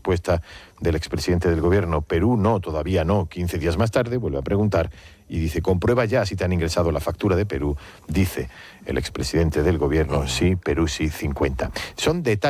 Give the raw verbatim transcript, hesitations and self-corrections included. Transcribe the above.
respuesta del expresidente del gobierno. Perú no, todavía no. quince días más tarde vuelve a preguntar y dice, comprueba ya si te han ingresado la factura de Perú. Dice el expresidente del gobierno, sí, Perú sí, cincuenta. Son detalles.